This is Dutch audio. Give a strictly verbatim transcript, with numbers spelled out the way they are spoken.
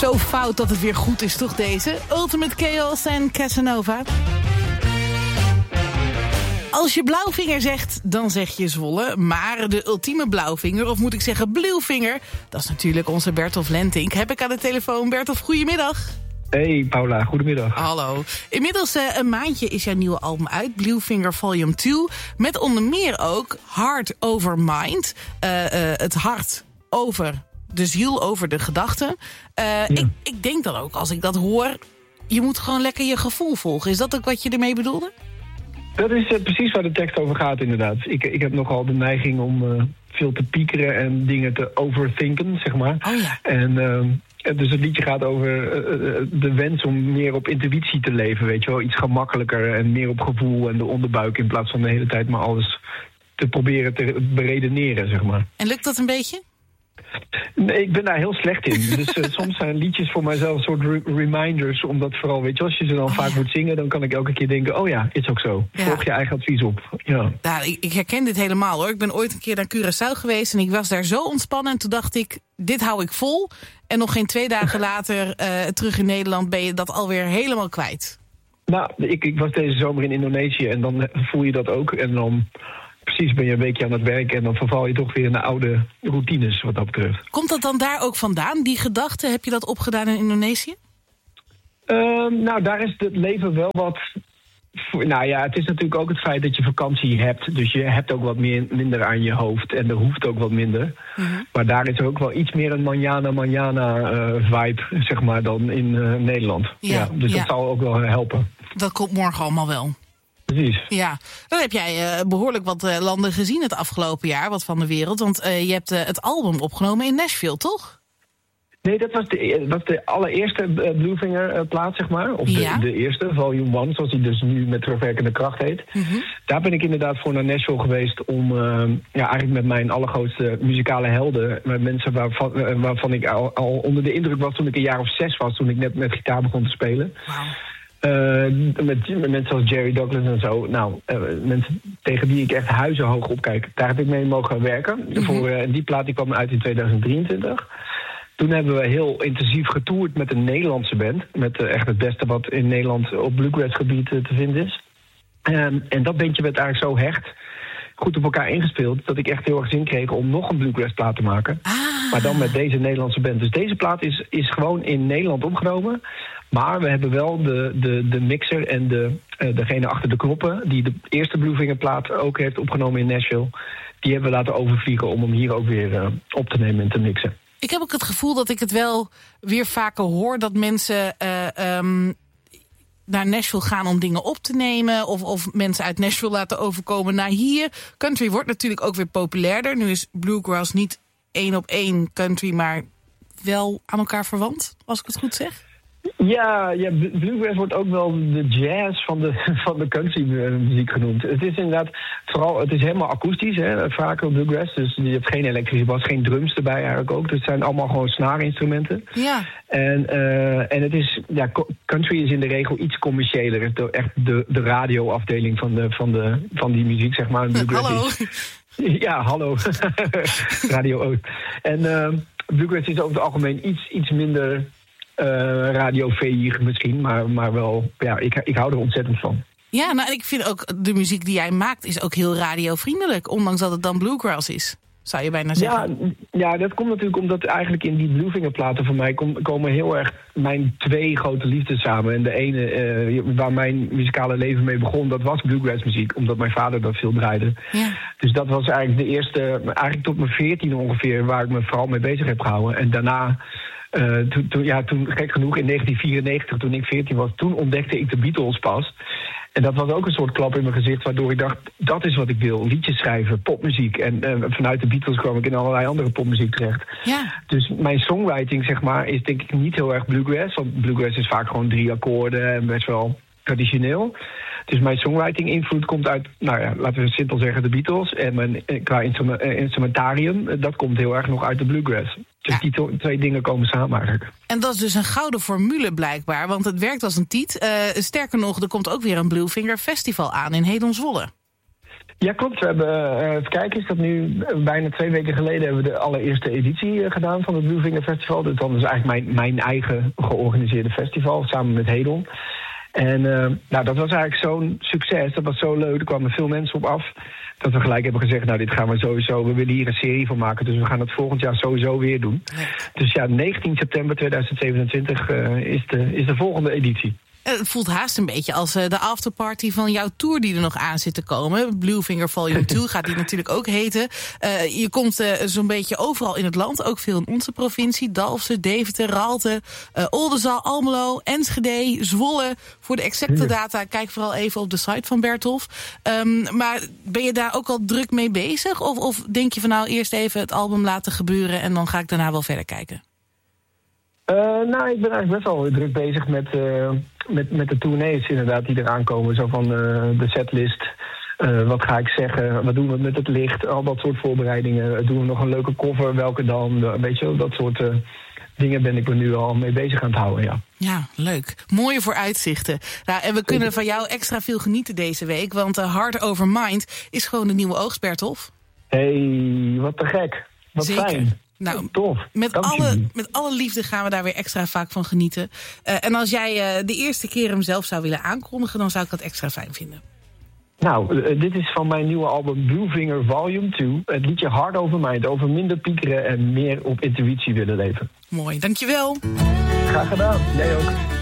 Zo fout dat het weer goed is, toch deze? Ultimate Chaos en Casanova. Als je blauwvinger zegt, dan zeg je Zwolle. Maar de ultieme blauwvinger, of moet ik zeggen bluevinger... dat is natuurlijk onze Bertolf Lentink. Heb ik aan de telefoon. Bertolf, goedemiddag. Hey Paula, goedemiddag. Hallo. Inmiddels uh, een maandje is jouw nieuwe album uit, Bluefinger Volume twee. Met onder meer ook Heart Over Mind. Uh, uh, het hart over de ziel, over de gedachten. Uh, ja. ik, ik denk dan ook, als ik dat hoor... je moet gewoon lekker je gevoel volgen. Is dat ook wat je ermee bedoelde? Dat is uh, precies waar de tekst over gaat, inderdaad. Ik, ik heb nogal de neiging om uh, veel te piekeren en dingen te overthinken, zeg maar. Oh ja. En... Uh, Dus het liedje gaat over uh, de wens om meer op intuïtie te leven, weet je wel. Iets gemakkelijker en meer op gevoel en de onderbuik... in plaats van de hele tijd maar alles te proberen te beredeneren, zeg maar. En lukt dat een beetje? Nee, ik ben daar heel slecht in. Dus uh, soms zijn liedjes voor mijzelf een soort re- reminders... omdat vooral, weet je, als je ze dan oh, vaak ja. moet zingen... dan kan ik elke keer denken, oh ja, is ook zo. Ja. Volg je eigen advies op. Ja. Ja, ik, ik herken dit helemaal, hoor. Ik ben ooit een keer naar Curaçao geweest... en ik was daar zo ontspannen en toen dacht ik... dit hou ik vol. En nog geen twee dagen later uh, terug in Nederland... ben je dat alweer helemaal kwijt. Nou, ik, ik was deze zomer in Indonesië... en dan voel je dat ook. En dan... Precies, ben je een weekje aan het werk en dan verval je toch weer in de oude routines wat dat betreft. Komt dat dan daar ook vandaan, die gedachte? Heb je dat opgedaan in Indonesië? Uh, nou, daar is het leven wel wat... Nou ja, het is natuurlijk ook het feit dat je vakantie hebt. Dus je hebt ook wat meer, minder aan je hoofd en er hoeft ook wat minder. Mm-hmm. Maar daar is er ook wel iets meer een manjana manjana uh, vibe, zeg maar, dan in uh, Nederland. Ja, ja, dus ja. dat zal ook wel helpen. Dat komt morgen allemaal wel. Precies. Ja, dan heb jij uh, behoorlijk wat uh, landen gezien het afgelopen jaar, wat van de wereld. Want uh, je hebt uh, het album opgenomen in Nashville, toch? Nee, dat was de, dat de allereerste uh, Bluefinger uh, plaat, zeg maar. Of ja. de, de eerste, Volume one, zoals die dus nu met terugwerkende kracht heet. Mm-hmm. Daar ben ik inderdaad voor naar Nashville geweest om uh, ja, eigenlijk met mijn allergrootste muzikale helden, met mensen waarvan, uh, waarvan ik al, al onder de indruk was toen ik een jaar of zes was, toen ik net met gitaar begon te spelen. Wow. Uh, met, met mensen zoals Jerry Douglas en zo. Nou, uh, mensen tegen wie ik echt huizenhoog opkijk. Daar heb ik mee mogen werken. Mm-hmm. Voor, uh, die plaat die kwam uit in tweeduizend drieëntwintig. Toen hebben we heel intensief getoerd met een Nederlandse band. Met uh, echt het beste wat in Nederland op bluegrass gebied uh, te vinden is. Um, en dat bandje werd eigenlijk zo hecht, goed op elkaar ingespeeld, dat ik echt heel erg zin kreeg om nog een bluegrass plaat te maken. Ah. Maar dan met deze Nederlandse band. Dus deze plaat is, is gewoon in Nederland opgenomen. Maar we hebben wel de, de, de mixer en de, uh, degene achter de knoppen, die de eerste Bluefinger plaat ook heeft opgenomen in Nashville, die hebben we laten overvliegen om hem hier ook weer uh, op te nemen en te mixen. Ik heb ook het gevoel dat ik het wel weer vaker hoor, dat mensen uh, um, naar Nashville gaan om dingen op te nemen, of, of mensen uit Nashville laten overkomen naar hier. Country wordt natuurlijk ook weer populairder. Nu is bluegrass niet één op één country, maar wel aan elkaar verwant, als ik het goed zeg. Ja, ja, bluegrass wordt ook wel de jazz van de, van de country muziek genoemd. Het is inderdaad, vooral, het is helemaal akoestisch, hè, vaak bluegrass. Dus je hebt geen elektrische bas, geen drums erbij eigenlijk ook. Dus het zijn allemaal gewoon snaarinstrumenten. Ja. En, uh, en het is, ja, country is in de regel iets commerciëler. Het is echt de, de radioafdeling van, de, van, de, van die muziek, zeg maar. Bluegrass hallo. Is, ja, hallo. Radio Oost. En uh, bluegrass is over het algemeen iets, iets minder... Uh, radioveeg misschien, maar, maar wel, ja, ik, ik hou er ontzettend van. Ja, nou, ik vind ook de muziek die jij maakt is ook heel radiovriendelijk, ondanks dat het dan bluegrass is, zou je bijna zeggen. Ja, ja, dat komt natuurlijk omdat eigenlijk in die Bluefinger platen van mij kom, komen heel erg mijn twee grote liefdes samen. En de ene, uh, waar mijn muzikale leven mee begon, dat was bluegrass muziek, omdat mijn vader dat veel draaide. Ja. Dus dat was eigenlijk de eerste, eigenlijk tot mijn veertien ongeveer, waar ik me vooral mee bezig heb gehouden. En daarna... Uh, toen, toen, ja, toen, gek genoeg, in negentien vierennegentig, toen ik veertien was, toen ontdekte ik de Beatles pas. En dat was ook een soort klap in mijn gezicht, waardoor ik dacht, dat is wat ik wil. Liedjes schrijven, popmuziek. En uh, vanuit de Beatles kwam ik in allerlei andere popmuziek terecht. Ja. Dus mijn songwriting, zeg maar, is denk ik niet heel erg bluegrass. Want bluegrass is vaak gewoon drie akkoorden en best wel traditioneel. Dus mijn songwriting invloed komt uit, nou ja, laten we simpel zeggen, de Beatles. En mijn, qua instrument, instrumentarium, dat komt heel erg nog uit de bluegrass. Dus ja. die to- twee dingen komen samen eigenlijk. En dat is dus een gouden formule blijkbaar, want het werkt als een tiet. Uh, sterker nog, er komt ook weer een Bluefinger Festival aan in Hedon Zwolle. Ja, klopt. We hebben, uh, even kijken, is dat nu bijna twee weken geleden hebben we de allereerste editie uh, gedaan van het Bluefinger Festival. Dus dat is eigenlijk mijn, mijn eigen georganiseerde festival, samen met Hedon. En uh, nou, dat was eigenlijk zo'n succes, dat was zo leuk, er kwamen veel mensen op af, dat we gelijk hebben gezegd, nou dit gaan we sowieso, we willen hier een serie van maken, dus we gaan het volgend jaar sowieso weer doen. Dus ja, negentien september tweeduizend zevenentwintig uh, is, de, is de volgende editie. Het voelt haast een beetje als uh, de afterparty van jouw tour die er nog aan zit te komen. Bluefinger Volume twee gaat die natuurlijk ook heten. Uh, je komt uh, zo'n beetje overal in het land, ook veel in onze provincie. Dalfsen, Deventer, Raalte, uh, Oldenzaal, Almelo, Enschede, Zwolle. Voor de exacte data kijk vooral even op de site van Bertolf. Um, maar ben je daar ook al druk mee bezig? Of, of denk je van nou eerst even het album laten gebeuren en dan ga ik daarna wel verder kijken? Uh, nou, ik ben eigenlijk best wel druk bezig met, uh, met, met de tournees inderdaad die eraan komen. Zo van uh, de setlist, uh, wat ga ik zeggen, wat doen we met het licht, al dat soort voorbereidingen. Doen we nog een leuke cover, welke dan, weet je, dat soort uh, dingen ben ik er nu al mee bezig aan het houden, ja. Ja, leuk. Mooie vooruitzichten. Nou, en we kunnen van jou extra veel genieten deze week, want uh, Heart Over Mind is gewoon de nieuwe oogst, Bertolf. Hé, hey, wat te gek. Wat Zeker. Fijn. Nou, tof. Met alle, met alle liefde gaan we daar weer extra vaak van genieten. Uh, en als jij uh, de eerste keer hem zelf zou willen aankondigen, dan zou ik dat extra fijn vinden. Nou, uh, dit is van mijn nieuwe album Bluefinger Volume twee. Het liedje Heart Over Mind, over minder piekeren en meer op intuïtie willen leven. Mooi, dankjewel. Graag gedaan. Jij ook.